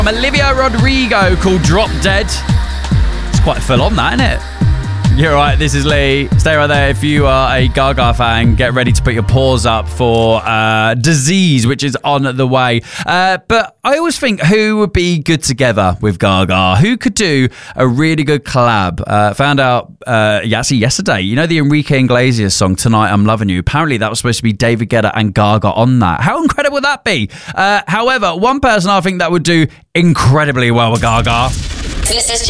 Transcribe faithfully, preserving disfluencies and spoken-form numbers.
From Olivia Rodrigo called Drop Dead. It's quite full on that, isn't it? You're right, this is Lee. Stay right there. If you are a Gaga fan, get ready to put your paws up for uh, Disease, which is on the way. Uh, but I always think, who would be good together with Gaga? Who could do a really good collab? Uh, found out uh, actually yesterday, you know the Enrique Iglesias song, Tonight I'm Loving You? Apparently that was supposed to be David Guetta and Gaga on that. How incredible would that be? Uh, however, one person I think that would do incredibly well with Gaga. This is